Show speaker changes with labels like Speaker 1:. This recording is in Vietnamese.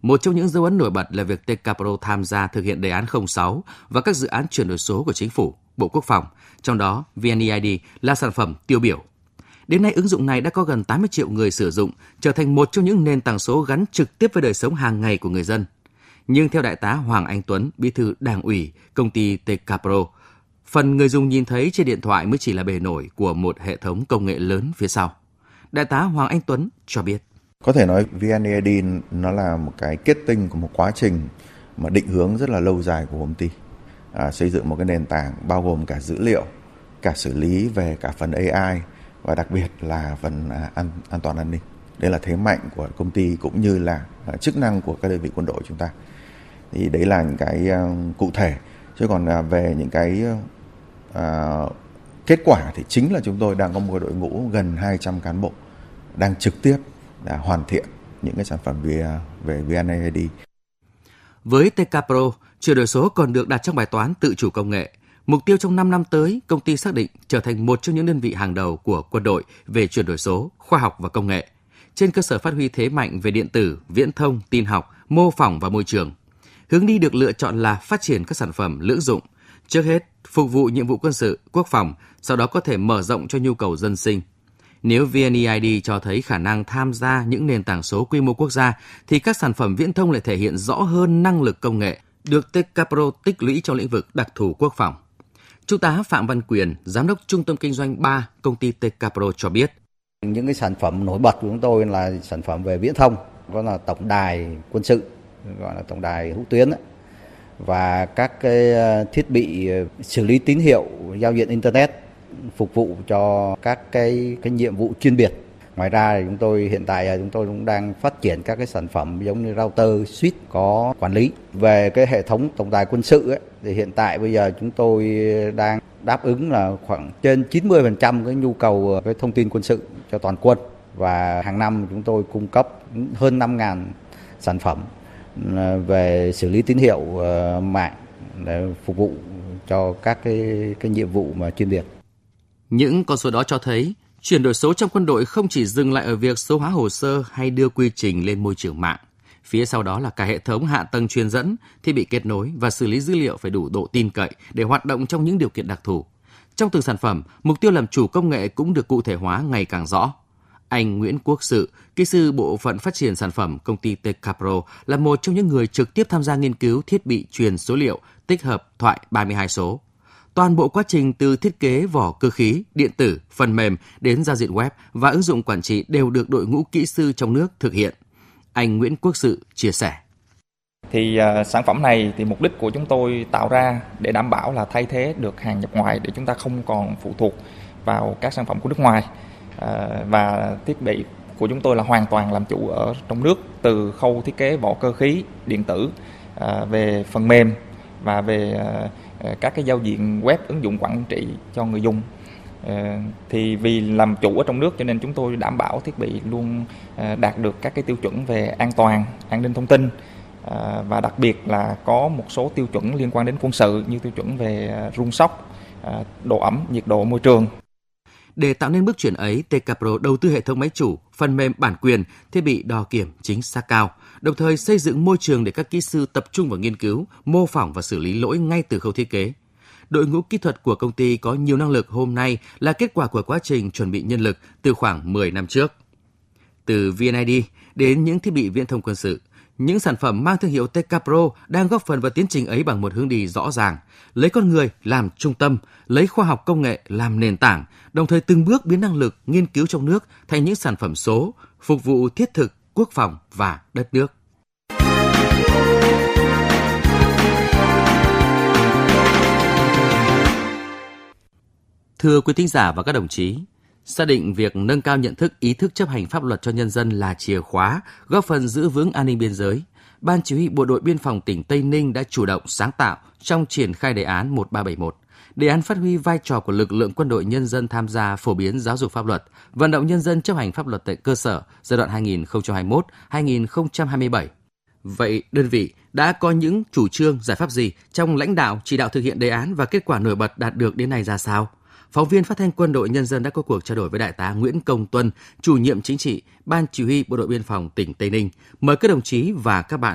Speaker 1: Một trong những dấu ấn nổi bật là việc Techapro tham gia thực hiện đề án 06 và các dự án chuyển đổi số của Chính phủ, Bộ Quốc phòng, trong đó VNeID là sản phẩm tiêu biểu. Đến nay, ứng dụng này đã có gần 80 triệu người sử dụng, trở thành một trong những nền tảng số gắn trực tiếp với đời sống hàng ngày của người dân. Nhưng theo Đại tá Hoàng Anh Tuấn, Bí thư Đảng ủy công ty Techapro, phần người dùng nhìn thấy trên điện thoại mới chỉ là bề nổi của một hệ thống công nghệ lớn phía sau. Đại tá Hoàng Anh Tuấn cho biết.
Speaker 2: Có thể nói VNeID nó là một cái kết tinh của một quá trình mà định hướng rất là lâu dài của công ty. Xây dựng một cái nền tảng bao gồm cả dữ liệu, cả xử lý về cả phần AI và đặc biệt là phần an toàn an ninh. Đây là thế mạnh của công ty cũng như là chức năng của các đơn vị quân đội chúng ta. Thì đấy là những cái cụ thể. Chứ còn về những cái kết quả thì chính là chúng tôi đang có một đội ngũ gần 200 cán bộ đang trực tiếp đã hoàn thiện những cái sản phẩm về VNeID.
Speaker 1: Với Techapro, chuyển đổi số còn được đặt trong bài toán tự chủ công nghệ. Mục tiêu trong 5 năm tới, công ty xác định trở thành một trong những đơn vị hàng đầu của quân đội về chuyển đổi số, khoa học và công nghệ, trên cơ sở phát huy thế mạnh về điện tử, viễn thông, tin học, mô phỏng và môi trường. Hướng đi được lựa chọn là phát triển các sản phẩm lưỡng dụng, trước hết phục vụ nhiệm vụ quân sự, quốc phòng, sau đó có thể mở rộng cho nhu cầu dân sinh. Nếu VNeID cho thấy khả năng tham gia những nền tảng số quy mô quốc gia, thì các sản phẩm viễn thông lại thể hiện rõ hơn năng lực công nghệ được Techapro tích lũy trong lĩnh vực đặc thù quốc phòng. Trung tá Phạm Văn Quyền, Giám đốc Trung tâm Kinh doanh 3, công ty Techapro cho biết.
Speaker 3: Những cái sản phẩm nổi bật của chúng tôi là sản phẩm về viễn thông, đó là tổng đài quân sự, gọi là tổng đài hữu tuyến ấy, và các cái thiết bị xử lý tín hiệu giao diện Internet phục vụ cho các cái nhiệm vụ chuyên biệt. Ngoài ra thì hiện tại chúng tôi cũng đang phát triển các cái sản phẩm giống như router, switch có quản lý. Về cái hệ thống tổng đài quân sự ấy, thì hiện tại bây giờ chúng tôi đang đáp ứng là khoảng trên 90% cái nhu cầu cái thông tin quân sự cho toàn quân. Và hàng năm chúng tôi cung cấp hơn 5.000 sản phẩm về xử lý tín hiệu mạng để phục vụ cho các cái nhiệm vụ mà chuyên biệt.
Speaker 1: Những con số đó cho thấy chuyển đổi số trong quân đội không chỉ dừng lại ở việc số hóa hồ sơ hay đưa quy trình lên môi trường mạng. Phía sau đó là cả hệ thống hạ tầng truyền dẫn, thiết bị kết nối và xử lý dữ liệu phải đủ độ tin cậy để hoạt động trong những điều kiện đặc thù. Trong từng sản phẩm, mục tiêu làm chủ công nghệ cũng được cụ thể hóa ngày càng rõ. Anh Nguyễn Quốc Sự, kỹ sư bộ phận phát triển sản phẩm công ty Techapro, là một trong những người trực tiếp tham gia nghiên cứu thiết bị truyền số liệu tích hợp thoại 32 số. Toàn bộ quá trình từ thiết kế vỏ cơ khí, điện tử, phần mềm đến giao diện web và ứng dụng quản trị đều được đội ngũ kỹ sư trong nước thực hiện. Anh Nguyễn Quốc Sự chia sẻ.
Speaker 4: Thì sản phẩm này thì mục đích của chúng tôi tạo ra để đảm bảo là thay thế được hàng nhập ngoại để chúng ta không còn phụ thuộc vào các sản phẩm của nước ngoài. Và thiết bị của chúng tôi là hoàn toàn làm chủ ở trong nước, từ khâu thiết kế vỏ cơ khí, điện tử, về phần mềm và về các cái giao diện web, ứng dụng quản trị cho người dùng. Thì vì làm chủ ở trong nước cho nên chúng tôi đảm bảo thiết bị luôn đạt được các cái tiêu chuẩn về an toàn, an ninh thông tin, và đặc biệt là có một số tiêu chuẩn liên quan đến quân sự như tiêu chuẩn về rung sóc, độ ẩm, nhiệt độ môi trường.
Speaker 1: Để tạo nên bước chuyển ấy, Techapro đầu tư hệ thống máy chủ, phần mềm bản quyền, thiết bị đo kiểm chính xác cao, đồng thời xây dựng môi trường để các kỹ sư tập trung vào nghiên cứu, mô phỏng và xử lý lỗi ngay từ khâu thiết kế. Đội ngũ kỹ thuật của công ty có nhiều năng lực hôm nay là kết quả của quá trình chuẩn bị nhân lực từ khoảng 10 năm trước. Từ VNeID đến những thiết bị viễn thông quân sự, những sản phẩm mang thương hiệu Techapro đang góp phần vào tiến trình ấy bằng một hướng đi rõ ràng, lấy con người làm trung tâm, lấy khoa học công nghệ làm nền tảng, đồng thời từng bước biến năng lực nghiên cứu trong nước thành những sản phẩm số, phục vụ thiết thực, quốc phòng và đất nước. Thưa quý thính giả và các đồng chí, xác định việc nâng cao nhận thức, ý thức chấp hành pháp luật cho nhân dân là chìa khóa, góp phần giữ vững an ninh biên giới. Ban Chỉ huy Bộ đội Biên phòng tỉnh Tây Ninh đã chủ động sáng tạo trong triển khai đề án 1371. Đề án phát huy vai trò của lực lượng quân đội nhân dân tham gia phổ biến giáo dục pháp luật, vận động nhân dân chấp hành pháp luật tại cơ sở giai đoạn 2021-2027. Vậy đơn vị đã có những chủ trương, giải pháp gì trong lãnh đạo, chỉ đạo thực hiện đề án và kết quả nổi bật đạt được đến nay ra sao? Phóng viên Phát thanh Quân đội Nhân dân đã có cuộc trao đổi với Đại tá Nguyễn Công Tuân, chủ nhiệm chính trị, Ban Chỉ huy Bộ đội Biên phòng tỉnh Tây Ninh. Mời các đồng chí và các bạn